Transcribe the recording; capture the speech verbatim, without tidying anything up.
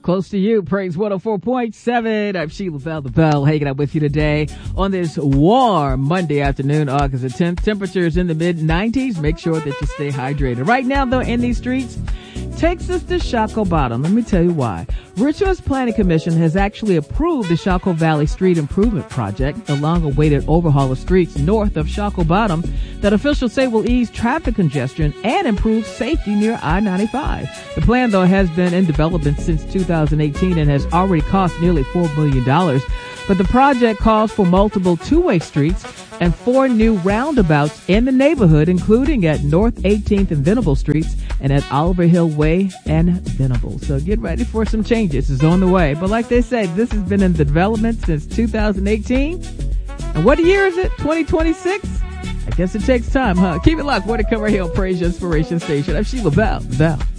Close to you, Praise one oh four point seven. I'm Sheila Bell, the Bell, hanging out with you today on this warm Monday afternoon, August the tenth. Temperatures in the mid nineties. Make sure that you stay hydrated. Right now, though, in these streets, takes us to Shockoe Bottom. Let me tell you why. Richmond's Planning Commission has actually approved the Shockoe Valley Street Improvement Project, the long-awaited overhaul of streets north of Shockoe Bottom that officials say will ease traffic congestion and improve safety near I ninety-five. The plan, though, has been in development since two thousand eighteen and has already cost nearly four billion dollars. But the project calls for multiple two-way streets and four new roundabouts in the neighborhood, including at North eighteenth and Venable Streets and at Oliver Hill Way and Venable. So get ready for some changes. It's on the way. But like they say, this has been in development since two thousand eighteen. And what year is it? twenty twenty-six? I guess it takes time, huh? Keep it locked. More to come right here on Praise Inspiration Station. I'm Sheila Bell. Bell.